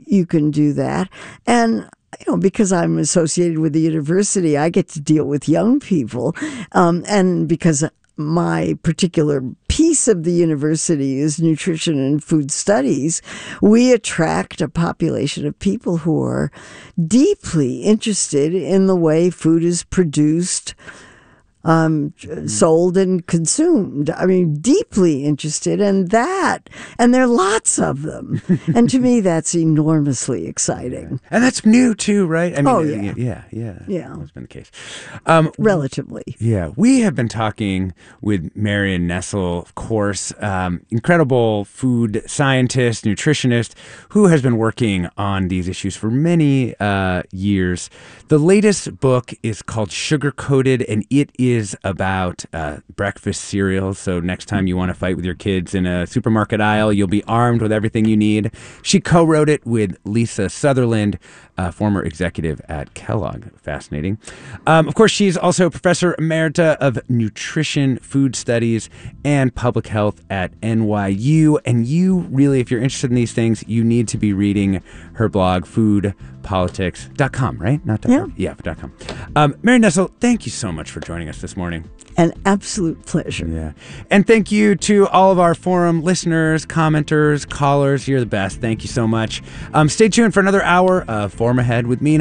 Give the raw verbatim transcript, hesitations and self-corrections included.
you can do that. And you know, because I'm associated with the university, I get to deal with young people. Um, and because my particular piece of the university is nutrition and food studies, we attract a population of people who are deeply interested in the way food is produced, Um, sold and consumed. I mean, deeply interested in that. And there are lots of them. And to me, that's enormously exciting. And that's new too, right? I mean, oh, yeah. Yeah, yeah. Yeah. That's been the case. Um, Relatively. Yeah. We have been talking with Marion Nestle, of course, um, incredible food scientist, nutritionist, who has been working on these issues for many uh, years. The latest book is called Sugar Coated, and it is is about uh, breakfast cereal. So next time you want to fight with your kids in a supermarket aisle, you'll be armed with everything you need. She co-wrote it with Lisa Sutherland, uh, former executive at Kellogg. Fascinating. Um, of course, she's also professor emerita of nutrition, food studies, and public health at N Y U. And you really, if you're interested in these things, you need to be reading her blog, food politics dot com, right? Not yeah. Yeah, dot com. Um, Marion Nestle, thank you so much for joining us this morning. An absolute pleasure. Yeah. And thank you to all of our forum listeners, commenters, callers. You're the best. Thank you so much. Um, stay tuned for another hour of Forum Ahead with me.